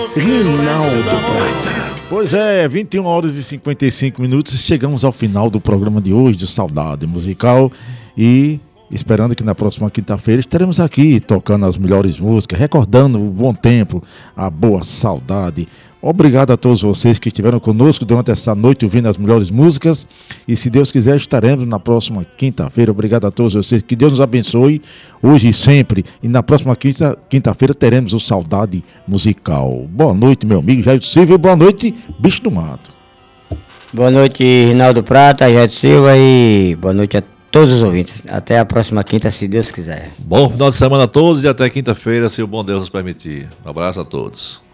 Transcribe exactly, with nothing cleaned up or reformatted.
Rinaldo Prata. Pois é, vinte e uma horas e cinquenta e cinco minutos, chegamos ao final do programa de hoje, de Saudade Musical, e esperando que na próxima quinta-feira estaremos aqui tocando as melhores músicas, recordando o bom tempo, a boa saudade. Obrigado a todos vocês que estiveram conosco durante essa noite ouvindo as melhores músicas, e se Deus quiser estaremos na próxima quinta-feira. Obrigado a todos vocês, que Deus nos abençoe hoje e sempre, e na próxima quinta, quinta-feira teremos o Saudade Musical. Boa noite, meu amigo Jair Silva, e boa noite, Bicho do Mato. Boa noite, Rinaldo Prata, Jair Silva, e boa noite a todos os ouvintes. Até a próxima quinta, se Deus quiser. Bom final de semana a todos e até quinta-feira, se o bom Deus nos permitir. Um abraço a todos.